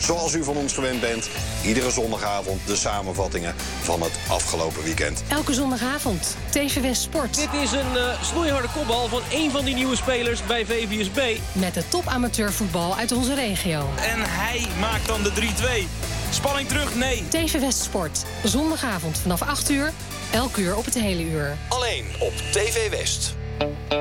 Zoals u van ons gewend bent, iedere zondagavond de samenvattingen van het afgelopen weekend. Elke zondagavond, TV West Sport. Dit is een snoeiharde kopbal van één van die nieuwe spelers bij VVSB. Met de top amateurvoetbal uit onze regio. En hij maakt dan de 3-2. Spanning terug, nee. TV West Sport. Zondagavond vanaf 8 uur. Elk uur op het hele uur. Alleen op TV West.